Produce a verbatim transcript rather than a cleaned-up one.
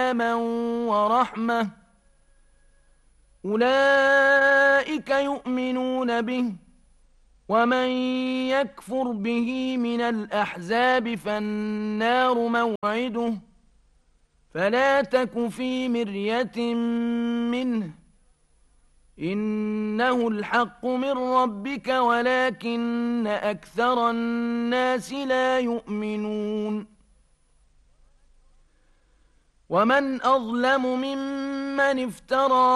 ورحمة أولئك يؤمنون به ومن يكفر به من الأحزاب فالنار موعده فلا تك في مرية منه إنه الحق من ربك ولكن أكثر الناس لا يؤمنون ومن أظلم ممن افترى